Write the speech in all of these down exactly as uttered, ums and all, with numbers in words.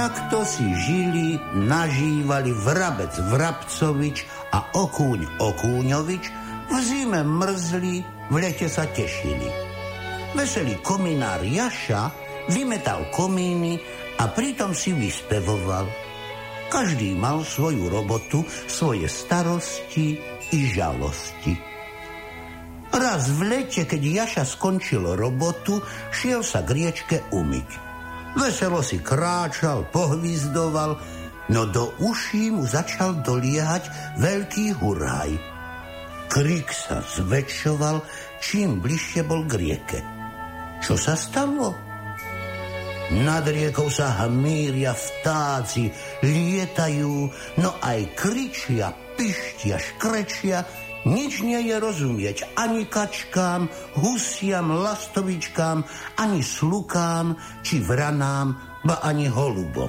Takto si žili, nažívali Vrabec Vrabcovič a Okúň Okúňovič, v zime mrzli, v lete sa tešili. Veselý kominár Jaša vymetal komíny a pritom si vyspevoval. Každý mal svoju robotu, svoje starosti i žalosti. Raz v lete, keď Jaša skončil robotu, šiel sa k riečke umyť. Veselo si kráčal, pohvizdoval, no do uší mu začal doliehať veľký huraj. Krik sa zväčšoval, čím bližšie bol k rieke. Čo sa stalo? Nad riekou sa hmíria vtáci, lietajú, no aj kričia, pištia, škrečia. Nič nie je rozumieť ani kačkám, husiam, lastovičkám, ani slukám, či vranám, ba ani holubom.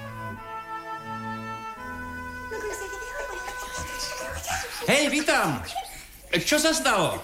Hej, vítam! Čo sa stalo?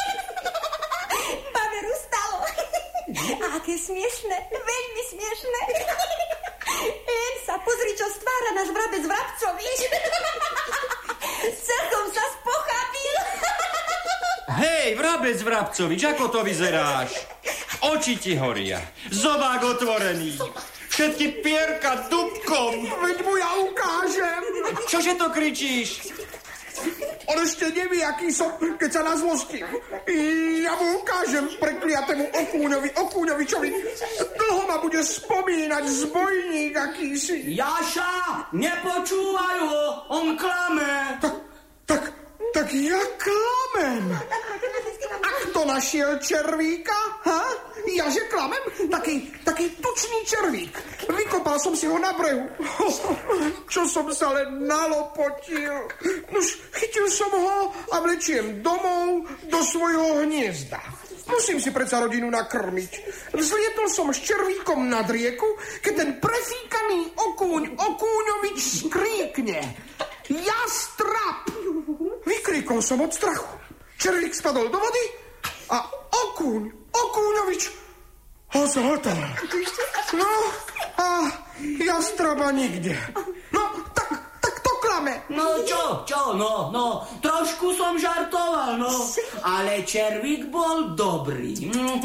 Paveru stalo. A aké smiešné, veľmi smiešné. Len sa pozri, čo stvára náš Vrabec Vrabcovič. Celkom sa spochábil. Hej, Vrabec Vrabcovič, ako to vyzeráš? Oči ti horia, zobák otvorený, všetky pierka dubkom. Veď mu ja ukážem. Čože to kričíš? On ešte nevie, aký som, keď sa nazlostím. Ja mu ukážem prekliatému Okúňovi, Okúňovičovi. Dlho ma bude spomínať zbojník akýsi. Jaša, nepočúvaj ho, on klame. Tak, tak, tak ja klamem. A kto našiel červíka? Ha? Ja že klamem? Taký, taký tučný červík. Vykopal som si ho na brehu. Čo som sa len nalopotil. Nuž, chytil som ho a vlečiem domov do svojho hniezda. Musím si predsa rodinu nakrmiť. Vzlietol som s červíkom nad rieku, keď ten prefíkaný Okúň Okúňovič skríkne. Jastrap! Vykríkol som od strachu. Červík spadol do vody a Okúň Okúňovič ho zhltal. No a jastraba nikde. No, tak, tak to klame. No čo, čo, no, no, trošku som žartoval, no, ale červík bol dobrý.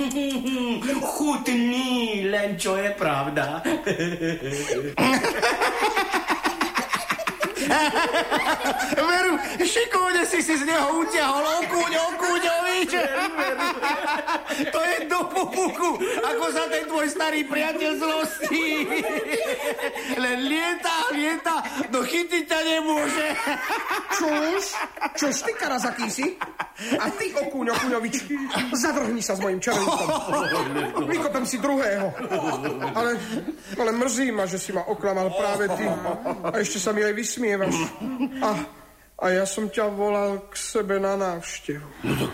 Chutný, len čo je pravda. Veru, šikovne si si z neho utiahol, Okúň Okúňovič. To je do pupuku, ako sa ten tvoj starý priateľ zlostí. Len lieta, lieta, no chytiť ťa nemôže. Čož? Čož ty, karaz akýsi? A ty, Okúň Okúňovič, zadrhni sa s mojim červíkom. Vykopem si druhého. Ale, ale mrzí ma, že si ma oklamal práve ty. A ešte sa mi aj vysmievaš. A, a ja som ťa volal k sebe na návštevu.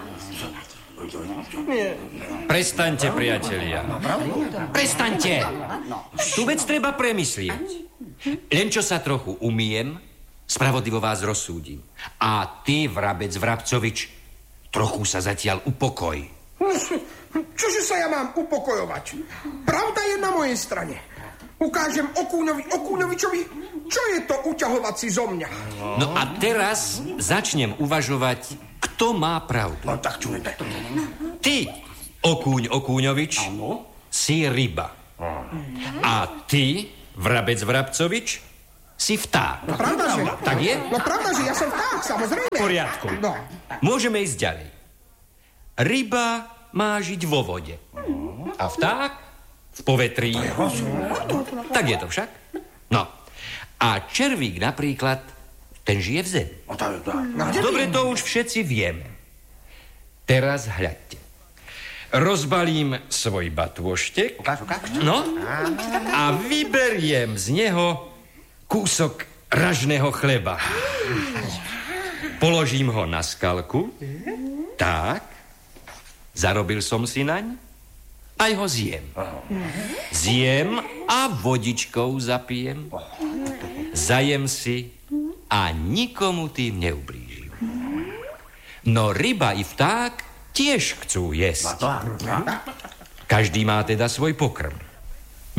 Nie. Prestaňte, priatelia. Prestaňte. Tu vec treba premyslieť. Len čo sa trochu umiem, spravodlivo vás rozsúdim. A ty, Vrabec Vrabcovič, trochu sa zatiaľ upokoj. Čože sa ja mám upokojovať? Pravda je na mojej strane. Ukážem Okúňovi Okúňovičovi, čo je to uťahovať si zo mňa. No a teraz začnem uvažovať, kto má pravdu. No tak čo je to? Ty, Okúň Okúňovič, si ryba. A ty, Vrabec Vrabcovič, si vták. No pravda, že? Tak je? No pravda, že ja som vták, samozrejme. V poriadku. No. Môžeme ísť ďalej. Ryba má žiť vo vode. A vták v povetrí. Tak je to však. No. A červík napríklad, ten žije v zemi. Dobre, to už všetci vieme. Teraz hľadte. Rozbalím svoj batôštek. No. A vyberiem z neho kúsok ražného chleba. Položím ho na skalku. Tak. Zarobil som si naň. Aj ho zjem. Zjem a vodičkou zapijem. Zajem si a nikomu tým neublížim. No ryba i vták tiež chcú jesť. Každý má teda svoj pokrm.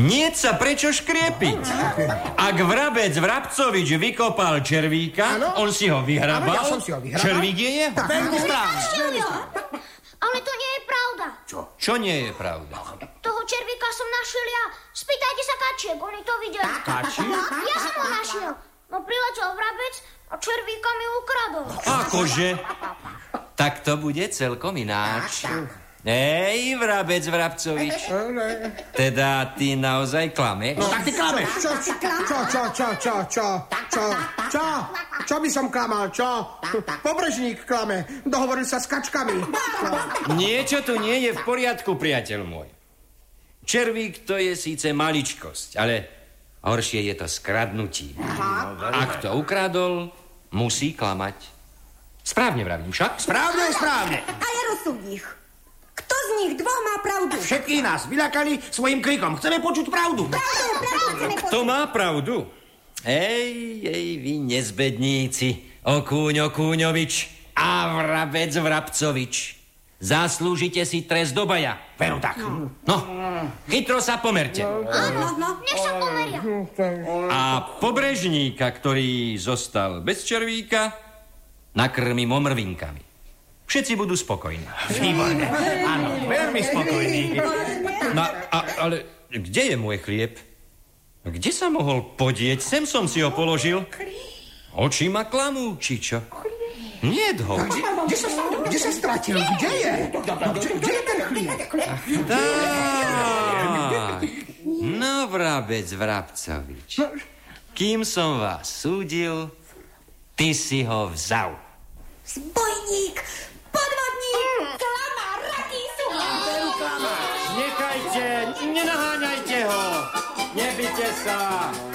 Nie sa prečo škriepiť. Ak vrabec Vrabcovič vykopal červíka, Áno. on si ho vyhrabal. Áno, ja som si ho vyhrabal. Červík je jeho. Veľmi správne. Ale to nie je pravda. Čo nie je pravda? Toho červíka som našiel ja. Spýtajte sa kačiek, oni to videli. Kačiek? Ja som ho našiel. No priletel vrabec a červíka mi ukradol. Akože? Tak to bude celkom ináč. Hej, Vrabec Vrabcovič. Teda ty naozaj klameš? No tak ty klameš. Čo, čo, čo, čo, čo, čo, čo, čo, čo, čo by som klamal, čo? Pobrežník klame, dohovoril sa s kačkami. Niečo tu nie je v poriadku, priateľ môj. Červík to je síce maličkosť, ale horšie je to skradnutí. Ak to ukradol, musí klamať. Správne vravím však? Správne, správne. A ja rozsúď ich. Kto z nich dvoch má pravdu? Všetkých nás vyľakali svojim krikom. Chceme počuť pravdu. Pravdu, pravdu chceme počuť. Kto má pravdu? Ej, ej, vy nezbedníci, Okúň Okúňovič a Vrabec Vrabcovič. Zaslúžite si trest do baja. Veru tak. No, chytro sa pomerte. Áno, no. Nech sa pomeria. A pobrežníka, ktorý zostal bez červíka, nakrmím omrvinkami. Všetci budú spokojní. Výborné. Áno, veľmi spokojný. No, a, ale kde je môj chlieb? Kde sa mohol podieť? Sem som si ho položil. Oči ma klamú, či čo? Nie ho. Kde sa, kde sa stratil? Kde je? Kde, kde je ten chlieb? Tak. No, Vrabec Vrabcovič. Kým som vás súdil, ty si ho vzal. Zbojník, podvodník, klamár, raký sú. Nechajte, nenaháňajte ho. Nebite sa.